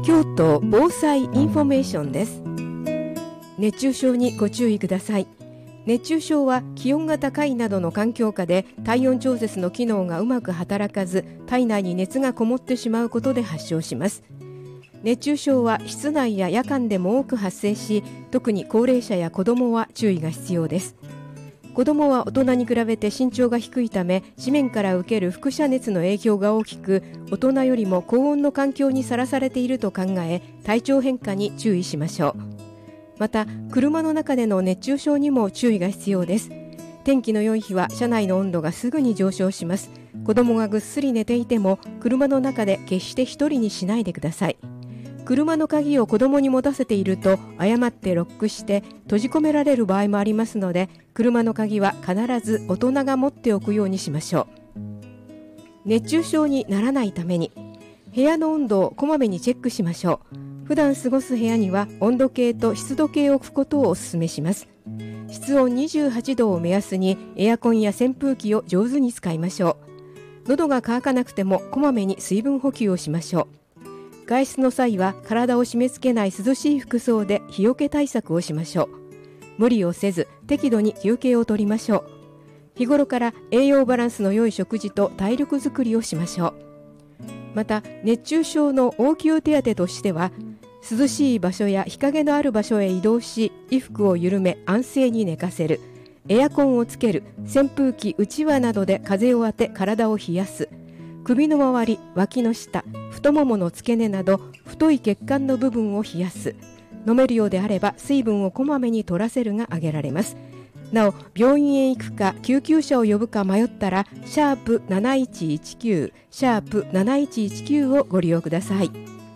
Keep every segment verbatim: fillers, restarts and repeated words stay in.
京都防災インフォメーションです。熱中症にご注意ください。熱中症は気温が高いなどの環境下で体温調節の機能がうまく働かず、体内に熱がこもってしまうことで発症します。熱中症は室内や夜間でも多く発生し、特に高齢者や子どもは注意が必要です。子どもは大人に比べて身長が低いため、地面から受ける輻射熱の影響が大きく、大人よりも高温の環境にさらされていると考え、体調変化に注意しましょう。また、車の中での熱中症にも注意が必要です。天気の良い日は車内の温度がすぐに上昇します。子どもがぐっすり寝ていても、車の中で決して一人にしないでください。車の鍵を子供に持たせていると誤ってロックして閉じ込められる場合もありますので、車の鍵は必ず大人が持っておくようにしましょう。熱中症にならないために部屋の温度をこまめにチェックしましょう。普段過ごす部屋には温度計と湿度計を置くことをお勧めします。室温にじゅうはちどを目安にエアコンや扇風機を上手に使いましょう。喉が渇かなくてもこまめに水分補給をしましょう。外出の際は体を締め付けない涼しい服装で日よけ対策をしましょう。無理をせず適度に休憩を取りましょう。日頃から栄養バランスの良い食事と体力づくりをしましょう。また、熱中症の応急手当としては、涼しい場所や日陰のある場所へ移動し、衣服を緩め安静に寝かせる、エアコンをつける、扇風機、うちわなどで風を当て体を冷やす、首の周り、脇の下、太ももの付け根など太い血管の部分を冷やす。飲めるようであれば水分をこまめに取らせるが挙げられます。なお、病院へ行くか救急車を呼ぶか迷ったらシャープなないちいちきゅうシャープなないちいちきゅうをご利用ください。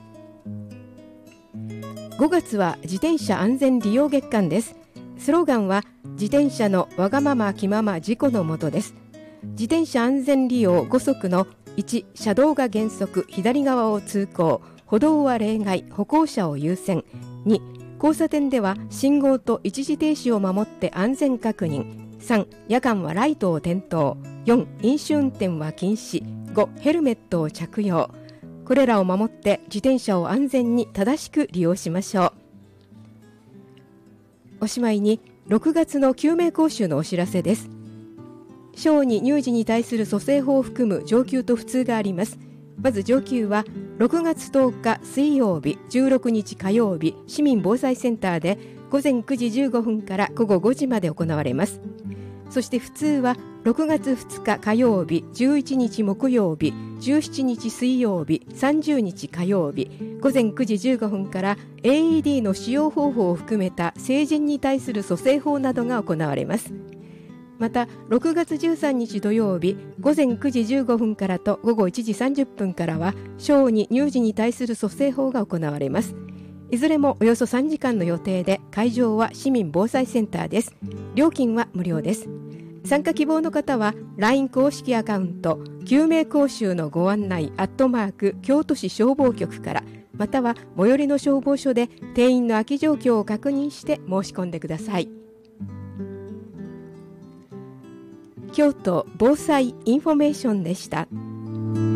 ごがつは自転車安全利用月間です。スローガンは自転車のわがまま気まま事故のもとです。自転車安全利用ご則のいち、車道が原則左側を通行、歩道は例外、歩行者を優先。に、交差点では信号と一時停止を守って安全確認。さん、夜間はライトを点灯。よん、飲酒運転は禁止。ご、ヘルメットを着用。これらを守って自転車を安全に正しく利用しましょう。おしまいにろくがつの救命講習のお知らせです。小児乳児に対する蘇生法を含む上級と普通があります。まず上級はろくがつとおか水曜日、じゅうろくにち火曜日、市民防災センターでごぜんくじじゅうごふんからごごごじまで行われます。そして普通はろくがつふつか火曜日、じゅういちにち木曜日、じゅうしちにち水曜日、さんじゅうにち火曜日、ごぜんくじじゅうごふんから エーイーディー の使用方法を含めた成人に対する蘇生法などが行われます。またろくがつじゅうさんにち土曜日、ごぜんくじじゅうごふんからとごごいちじさんじゅっぷんからは小児乳児に対する蘇生法が行われます。いずれもおよそさんじかんの予定で、会場は市民防災センターです。料金は無料です。参加希望の方は ライン 公式アカウント救命講習のご案内アットマーク京都市消防局から、または最寄りの消防署で定員の空き状況を確認して申し込んでください。京都防災インフォメーションでした。